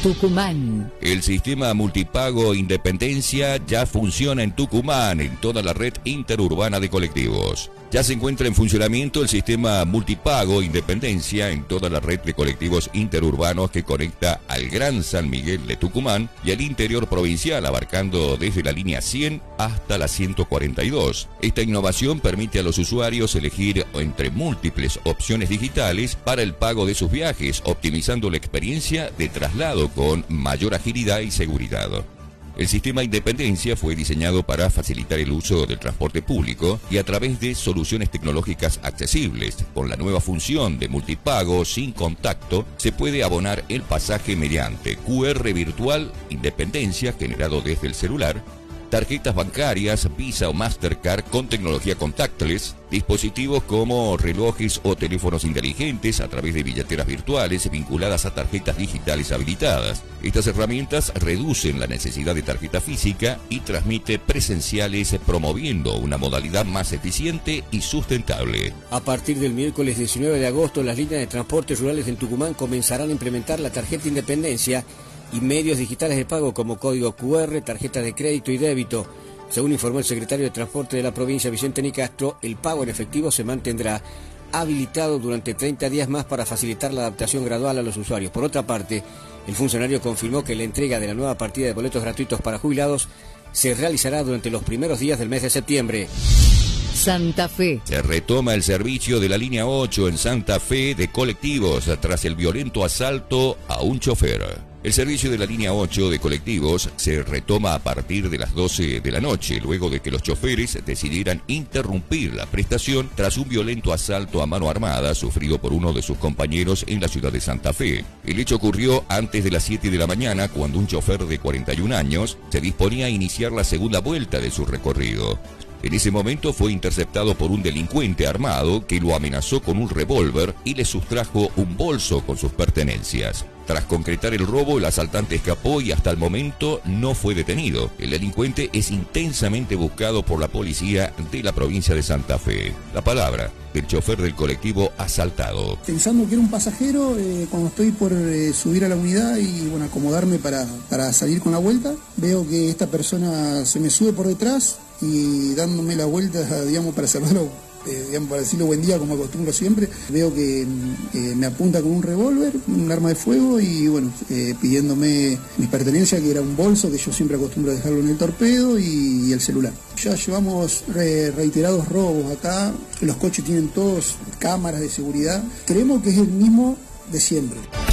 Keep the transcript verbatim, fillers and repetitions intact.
Tucumán. El sistema multipago Independencia ya funciona en Tucumán, en toda la red interurbana de colectivos. Ya se encuentra en funcionamiento el sistema multipago Independencia en toda la red de colectivos interurbanos que conecta al Gran San Miguel de Tucumán y al interior provincial, abarcando desde la línea cien hasta la ciento cuarenta y dos. Esta innovación permite a los usuarios elegir entre múltiples opciones digitales para el pago de sus viajes, optimizando la experiencia de traslado con mayor agilidad y seguridad. El sistema Independencia fue diseñado para facilitar el uso del transporte público y a través de soluciones tecnológicas accesibles. Con la nueva función de multipago sin contacto, se puede abonar el pasaje mediante Q R virtual Independencia generado desde el celular, tarjetas bancarias, Visa o Mastercard con tecnología contactless, dispositivos como relojes o teléfonos inteligentes a través de billeteras virtuales vinculadas a tarjetas digitales habilitadas. Estas herramientas reducen la necesidad de tarjeta física y transmite presenciales, promoviendo una modalidad más eficiente y sustentable. A partir del miércoles diecinueve de agosto, las líneas de transporte rurales en Tucumán comenzarán a implementar la tarjeta Independencia y medios digitales de pago como código Q R, tarjetas de crédito y débito. Según informó el secretario de Transporte de la provincia, Vicente Nicastro, el pago en efectivo se mantendrá habilitado durante treinta días más para facilitar la adaptación gradual a los usuarios. Por otra parte, el funcionario confirmó que la entrega de la nueva partida de boletos gratuitos para jubilados se realizará durante los primeros días del mes de septiembre. Santa Fe. Se retoma el servicio de la línea ocho en Santa Fe de colectivos tras el violento asalto a un chofer. El servicio de la línea ocho de colectivos se retoma a partir de las doce de la noche, luego de que los choferes decidieran interrumpir la prestación tras un violento asalto a mano armada sufrido por uno de sus compañeros en la ciudad de Santa Fe. El hecho ocurrió antes de las siete de la mañana, cuando un chofer de cuarenta y un años se disponía a iniciar la segunda vuelta de su recorrido. En ese momento fue interceptado por un delincuente armado que lo amenazó con un revólver y le sustrajo un bolso con sus pertenencias. Tras concretar el robo, el asaltante escapó y hasta el momento no fue detenido. El delincuente es intensamente buscado por la policía de la provincia de Santa Fe. La palabra del chofer del colectivo asaltado. Pensando que era un pasajero, eh, cuando estoy por eh, subir a la unidad y bueno, acomodarme para, para salir con la vuelta, veo que esta persona se me sube por detrás y dándome la vuelta, digamos, para saludarlo, eh, digamos, para decirle buen día como acostumbro siempre, veo que eh, me apunta con un revólver, un arma de fuego y bueno, eh, pidiéndome mis pertenencias, que era un bolso que yo siempre acostumbro a dejarlo en el torpedo y, y el celular. Ya llevamos re, reiterados robos acá, los coches tienen todos cámaras de seguridad, creemos que es el mismo de siempre.